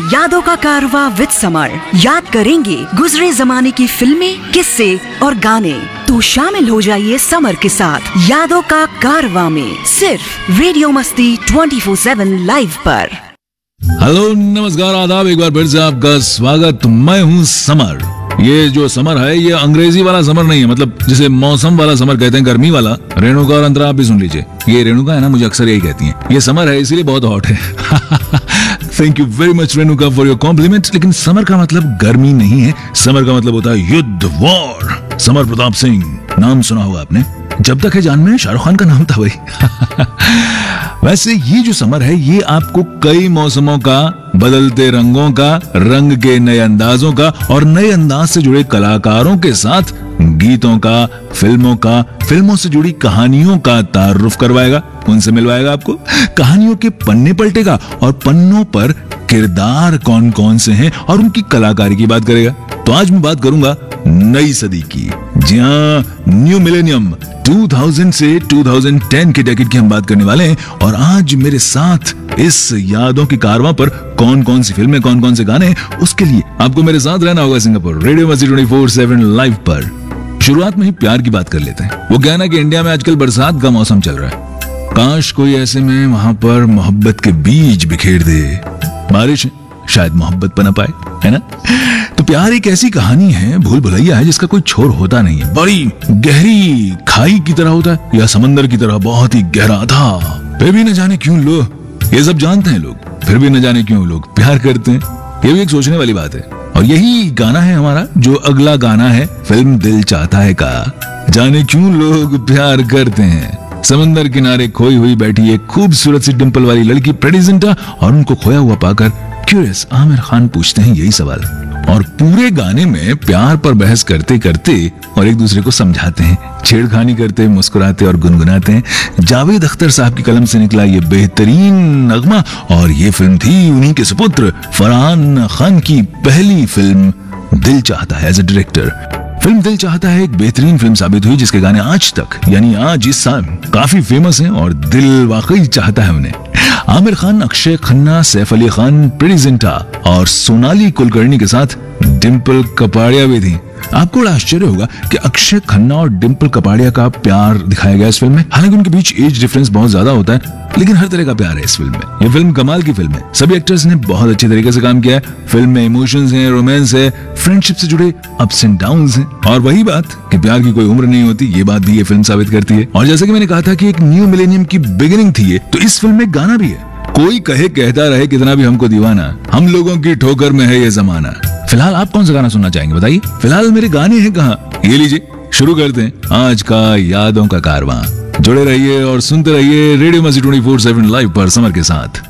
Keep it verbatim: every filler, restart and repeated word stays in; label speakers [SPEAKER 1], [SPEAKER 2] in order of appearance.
[SPEAKER 1] यादों का कारवा विद समर। याद करेंगे गुजरे जमाने की फिल्में, किस्से और गाने। तो शामिल हो जाइए समर के साथ यादों का कारवा में, सिर्फ रेडियो मस्ती ट्वेंटी फोर सेवन लाइव पर।
[SPEAKER 2] हेलो, नमस्कार, आदाब, एक बार फिर से आपका स्वागत। मैं हूँ समर। ये जो समर है ये अंग्रेजी वाला समर नहीं है, मतलब जिसे मौसम वाला समर कहते हैं, गर्मी वाला। रेणुका और अंतरा आप भी सुन लीजिए, ये रेणुका है ना, मुझे अक्सर यही कहती हैं ये समर है इसीलिए बहुत हॉट है। Thank you very much Renuka for your complement. लेकिन समर का मतलब गर्मी नहीं है, समर का मतलब होता है युद्ध, वॉर। समर प्रताप सिंह नाम सुना होगा आपने, जब तक है जान में शाहरुख खान का नाम था भाई। वैसे ये जो समर है ये आपको कई मौसमों का, बदलते रंगों का, रंग के नए अंदाजों का और नए अंदाज से जुड़े कलाकारों के साथ गीतों का, फिल्मों का, फिल्मों से जुड़ी कहानियों का तारुफ करवाएगा, उनसे मिलवाएगा आपको, कहानियों के पन्ने पलटेगा और पन्नों पर किरदार कौन कौन से हैं और उनकी कलाकारी की बात करेगा। तो आज मैं बात करूंगा नई सदी की। जी हाँ, न्यू मिलेनियम दो हज़ार से दो हज़ार दस के डेकेड की हम बात करने वाले हैं। और आज मेरे साथ इस यादों की कारवां पर कौन कौन सी फिल्में, कौन कौन से गाने हैं, उसके लिए आपको मेरे साथ रहना होगा सिंगापुर रेडियो मस्ती ट्वेंटी फोर सेवन लाइव पर। शुरुआत में ही प्यार की बात कर लेते हैं। वो कहना कि इंडिया में आजकल बरसात का मौसम चल रहा है, काश कोई ऐसे में वहां पर मोहब्बत के बीज बिखेर दे। बारिश शायद मोहब्बत बना पाए, है ना। तो प्यार एक ऐसी कहानी है, भूल भुलैया है, जिसका कोई छोर होता नहीं है। बड़ी गहरी खाई की तरह होता है या समंदर की तरह बहुत ही गहरा था। फिर भी न जाने क्यों लोग, ये सब जानते हैं लोग, फिर भी न जाने क्यों लोग प्यार करते हैं। ये भी एक सोचने वाली बात है। और यही गाना है हमारा जो अगला गाना है फिल्म दिल चाहता है का। जाने क्यों लोग प्यार करते हैं। समंदर किनारे खोई हुई बैठी एक खूबसूरत सी डिंपल वाली लड़की प्रेडिजेंटा और उनको खोया हुआ पाकर क्यूरियस आमिर खान पूछते हैं यही सवाल। और पूरे गाने में प्यार पर बहस करते करते और एक दूसरे को समझाते हैं, छेड़खानी करते, मुस्कुराते और गुनगुनाते हैं। जावेद अख्तर साहब की कलम से निकला ये बेहतरीन नगमा। और ये फिल्म थी उन्हीं के सुपुत्र फरहान खान की पहली फिल्म दिल चाहता है एज ए डायरेक्टर। फिल्म दिल चाहता है एक बेहतरीन फिल्म साबित हुई जिसके गाने आज तक यानी आज इस साल काफी फेमस हैं और दिल वाकई चाहता है उन्हें। आमिर खान, अक्षय खन्ना, सैफ अली खान, प्रेडिजेंटा और सोनाली कुलकर्णी के साथ डिंपल कपाड़िया भी थी। आपको बड़ा आश्चर्य होगा कि अक्षय खन्ना और डिंपल कपाड़िया का प्यार दिखाया गया इस फिल्म में। हालांकि उनके बीच एज डिफरेंस बहुत ज्यादा होता है, लेकिन हर तरह का प्यार है इस फिल्म में। ये फिल्म कमाल की फिल्म है। सभी एक्टर्स ने बहुत अच्छे तरीके से काम किया है। फिल्म में इमोशंस हैं, रोमांस है, फ्रेंडशिप से जुड़े अप्स एंड डाउन्स हैं। और वही बात कि प्यार की कोई उम्र नहीं होती, ये बात भी ये फिल्म साबित करती है। और जैसे कि मैंने कहा था कि एक न्यू मिलेनियम की बिगिनिंग थी ये, तो इस फिल्म में गाना भी है। कोई कहे कहता रहे कितना भी हमको दीवाना, हम लोगों की ठोकर में है ये जमाना। फिलहाल आप कौन सा गाना सुनना चाहेंगे बताइए। फिलहाल मेरे गाने हैं कहाँ, ये लीजिए, शुरू करते हैं आज का यादों का कारवां। जुड़े रहिए और सुनते रहिए रेडियो मस्ती ट्वेंटी फोर सेवन लाइव पर समर के साथ।